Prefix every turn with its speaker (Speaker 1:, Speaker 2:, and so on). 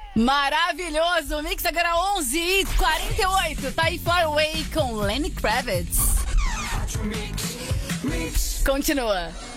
Speaker 1: Maravilhoso! Mix agora 11h48. Tá aí Far Away com Lenny Kravitz. Continua.